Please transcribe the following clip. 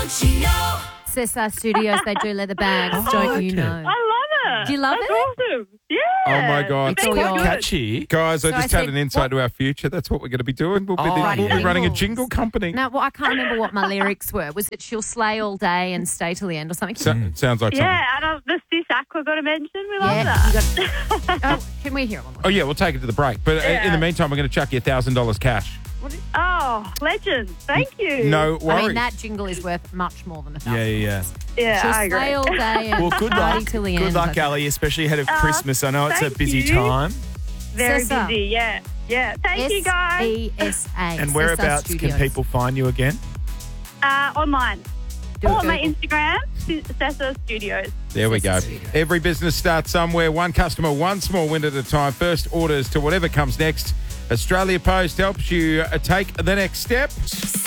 Cesar Studios, they do leather bags, don't you know? I love it. Do you love That's it? awesome. Yeah. Oh, my God. It's It's all quite yours. catchy. Guys, I So just I had said, an insight what- to our future. That's what we're going to be doing. We'll be Writing running a jingles. jingle company. Now, well, I can't remember what my lyrics were. Was it she'll slay all day and stay till the end or something? Sounds like something. Yeah, and the Sis Aqua got to mention. We love Yeah, that. oh, can we hear one more? Oh, yeah, we'll take it to the break. But in Yeah. the meantime, we're going to chuck you $1,000 cash. Oh, legend. Thank you. No I worries. mean, that jingle is worth much more than $1,000. Yeah. Yeah, She'll I agree. slay all day and Well, good party luck. till the Good end. luck, Ali, especially ahead of Christmas. I know it's a thank busy you. time. Very Cesar. busy, yeah. Yeah. Thank you, guys. SESA. And whereabouts can Studios. people find you again? Online. Do Or it, my Google. Instagram, Cesar Studios. There we go. Studios. Every business starts somewhere. One customer, one small win at a time. First orders to whatever comes next. Australia Post helps you take the next step.